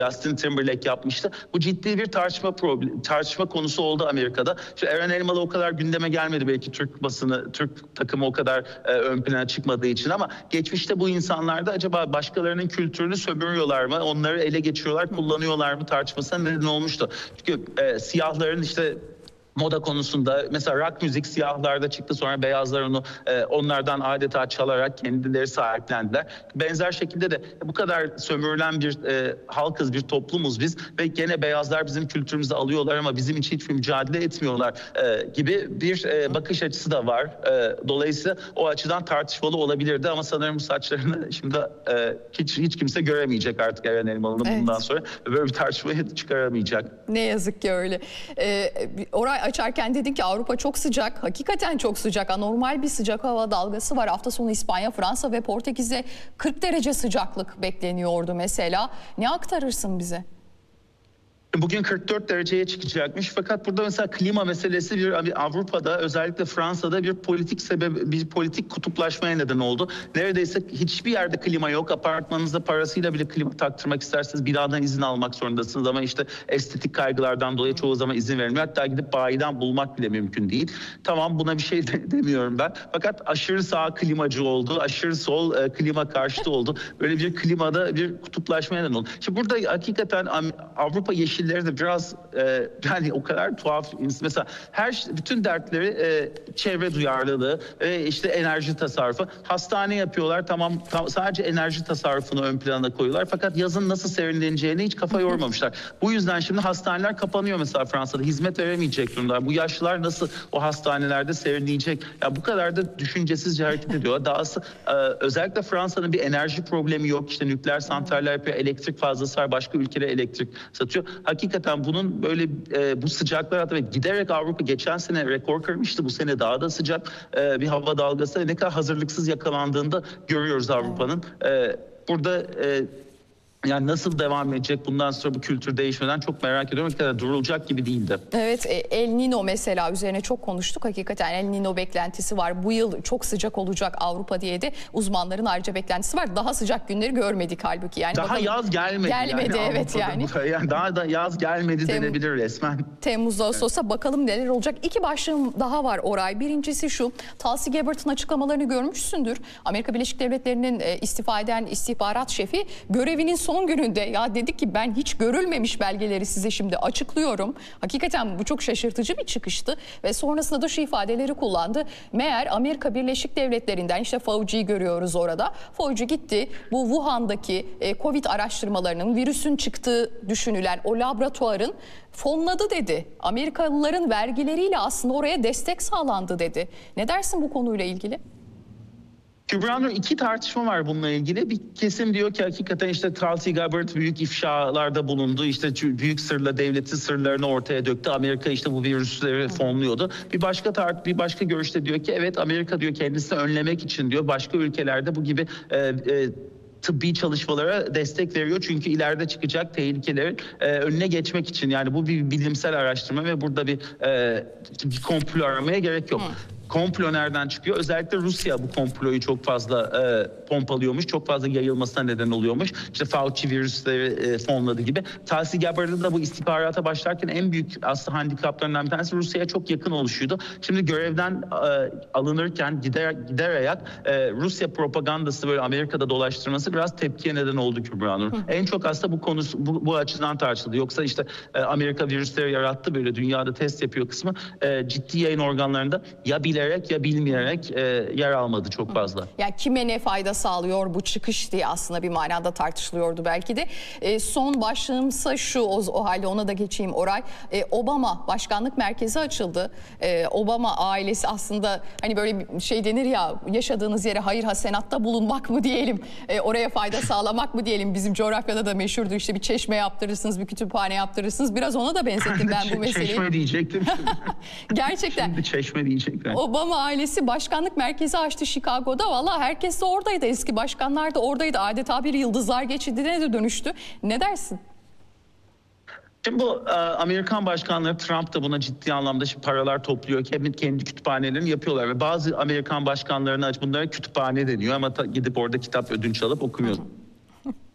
Justin Timberlake yapmıştı. Bu ciddi bir tartışma konusu oldu Amerika'da. İşte Eren Elmalı o kadar gündeme gelmedi belki Türk basını, Türk takımı o kadar ön plana çıkmadığı için, ama geçmişte bu insanlar da acaba başkalarının kültürünü sömürüyorlar mı? Onları ele geçiriyorlar, kullanıyorlar mı tartışmasına neden olmuştu. Çünkü siyahların işte moda konusunda mesela rock müzik siyahlarda çıktı, sonra beyazlar onu onlardan adeta çalarak kendileri sahiplendiler. Benzer şekilde de bu kadar sömürülen bir halkız, bir toplumuz biz ve gene beyazlar bizim kültürümüzü alıyorlar ama bizim için hiçbir mücadele etmiyorlar gibi bir bakış açısı da var. Dolayısıyla o açıdan tartışmalı olabilirdi ama sanırım bu saçlarını şimdi hiç kimse göremeyecek artık Eren Elmalı'nın bundan sonra. Böyle bir tartışmayı çıkaramayacak. Ne yazık ki öyle. Oray, açarken dedin ki Avrupa çok sıcak. Hakikaten çok sıcak. Anormal bir sıcak hava dalgası var. Hafta sonu İspanya, Fransa ve Portekiz'de 40 derece sıcaklık bekleniyordu mesela. Ne aktarırsın bize? Bugün 44 dereceye çıkacakmış, fakat burada mesela klima meselesi bir Avrupa'da, özellikle Fransa'da bir politik kutuplaşmaya neden oldu. Neredeyse hiçbir yerde klima yok. Apartmanınızda parasıyla bile klima taktırmak isterseniz binadan izin almak zorundasınız ama işte estetik kaygılardan dolayı çoğu zaman izin verilmiyor. Hatta gidip bayiden bulmak bile mümkün değil. Tamam, buna bir şey demiyorum ben. Fakat aşırı sağ klimacı oldu, aşırı sol klima karşıtı oldu. Böyle bir klimada bir kutuplaşmaya neden oldu. Şimdi burada hakikaten Avrupa yeşilleri de biraz yani o kadar tuhaf. Mesela bütün dertleri çevre duyarlılığı ve işte enerji tasarrufu. Hastane yapıyorlar, tamam, sadece enerji tasarrufunu ön plana koyuyorlar. Fakat yazın nasıl serinleneceğine hiç kafa yormamışlar. Bu yüzden şimdi hastaneler kapanıyor mesela Fransa'da. Hizmet veremeyecek durumda. Bu yaşlılar nasıl o hastanelerde serinleyecek? Ya bu kadar da düşüncesizce hareket ediyor. Dahası özellikle Fransa'nın bir enerji problemi yok. İşte nükleer santraller yapıyor, elektrik fazlası var, başka ülkelere elektrik satıyor. Hakikaten bunun böyle bu sıcaklar hatta giderek Avrupa geçen sene rekor kırmıştı. Bu sene daha da sıcak bir hava dalgası, ne kadar hazırlıksız yakalandığında görüyoruz Avrupa'nın. Burada yani nasıl devam edecek bundan sonra bu kültür değişmeden çok merak ediyorum. Ne kadar durulacak gibi değildi. Evet, El Niño mesela üzerine çok konuştuk. Hakikaten El Niño beklentisi var. Bu yıl çok sıcak olacak Avrupa diye de uzmanların ayrıca beklentisi var. Daha sıcak günleri görmedik halbuki. Yani daha bakalım. yaz gelmedi. Gelmedi yani evet yani. Yani daha da yaz gelmedi denebilir resmen. Temmuz, Ağustos'a bakalım neler olacak. İki başlığım daha var Oray. Birincisi şu, Tulsi Gabbard'ın açıklamalarını görmüşsündür. Amerika Birleşik Devletleri'nin istifa eden istihbarat şefi görevinin son gününde ya dedik ki ben hiç görülmemiş belgeleri size şimdi açıklıyorum. Hakikaten bu çok şaşırtıcı bir çıkıştı ve sonrasında da şu ifadeleri kullandı. Meğer Amerika Birleşik Devletleri'nden işte Fauci'yi görüyoruz orada. Fauci gitti bu Wuhan'daki Covid araştırmalarının virüsün çıktığı düşünülen o laboratuvarın fonladı dedi. Amerikalıların vergileriyle aslında oraya destek sağlandı dedi. Ne dersin bu konuyla ilgili? Kübra Nur, iki tartışma var bununla ilgili. Bir kesim diyor ki hakikaten işte Tulsi Gabbard büyük ifşalarda bulundu. İşte büyük sırla devletin sırlarını ortaya döktü. Amerika işte bu virüsleri fonluyordu. Bir başka görüşte diyor ki evet, Amerika diyor kendisini önlemek için diyor başka ülkelerde bu gibi tıbbi çalışmalara destek veriyor. Çünkü ileride çıkacak tehlikelerin önüne geçmek için. Yani bu bir bilimsel araştırma ve burada bir komplo aramaya gerek yok. Komplo nereden çıkıyor? Özellikle Rusya bu komployu çok fazla pompalıyormuş. Çok fazla yayılmasına neden oluyormuş. İşte Fauci virüsleri fonladı gibi. Tulsi Gabbard'ın da bu istihbarata başlarken en büyük aslında handikaplarından bir tanesi Rusya'ya çok yakın oluşuydu. Şimdi görevden alınırken gider ayak Rusya propagandası böyle Amerika'da dolaştırması biraz tepkiye neden oldu Kübra Nur. En çok aslında bu konu bu açıdan tartışıldı. Yoksa işte Amerika virüsleri yarattı, böyle dünyada test yapıyor kısmı ciddi yayın organlarında ya bilerek ya bilmeyerek yer almadı çok fazla. Yani kime ne fayda sağlıyor bu çıkış diye aslında bir manada tartışılıyordu belki de. Son başlığımsa şu, o halde ona da geçeyim Oray. Obama başkanlık merkezi açıldı. Obama ailesi aslında hani böyle bir şey denir ya, yaşadığınız yere hayır hasenatta bulunmak mı diyelim, oraya fayda sağlamak mı diyelim. Bizim coğrafyada da meşhurdu işte, bir çeşme yaptırırsınız, bir kütüphane yaptırırsınız. Biraz ona da benzettim ben bu meseleyi. Çeşme diyecektim. Gerçekten. Şimdi çeşme diyecekler. Obama ailesi başkanlık merkezi açtı Chicago'da. Valla herkes de oradaydı. Eski başkanlar da oradaydı. Adeta bir yıldızlar geçidine de dönüştü. Ne dersin? Şimdi bu Amerikan başkanları, Trump da buna ciddi anlamda şimdi paralar topluyor. Kendi kütüphanelerini yapıyorlar ve bazı Amerikan başkanlarına bunlara kütüphane deniyor ama gidip orada kitap ödünç alıp okumuyor.